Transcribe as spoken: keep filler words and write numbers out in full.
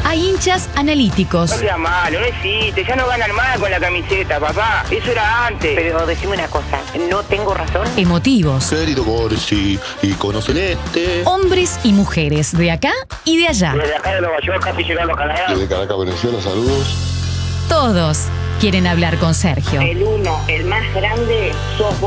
Hay hinchas analíticos. No sea malo, no existe, ya no ganan más con la camiseta, papá. Eso era antes. Pero decime una cosa, ¿no tengo razón? Emotivos. Querido Gorsi, icono celeste. Hombres y mujeres de acá y de allá. Desde acá de Nueva York, casi llegando a Canadá. Desde Caracas, Venezuela, saludos. Todos quieren hablar con Sergio. El uno, el más grande, sos vos.